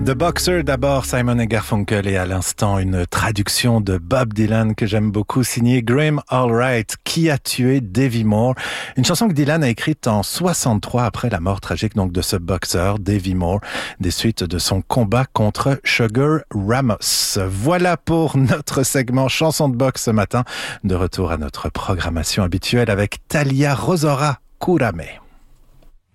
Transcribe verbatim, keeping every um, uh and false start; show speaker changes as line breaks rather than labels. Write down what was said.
The Boxer d'abord, Simon et Garfunkel, et à l'instant une traduction de Bob Dylan que j'aime beaucoup, signée Graham Allwright, Qui a tué Davy Moore, une chanson que Dylan a écrite en soixante-trois après la mort tragique donc de ce boxeur Davy Moore, des suites de son combat contre Sugar Ramos. Voilà pour notre segment chanson de boxe ce matin, de retour à notre programmation habituelle avec Talia Rosora Kurame.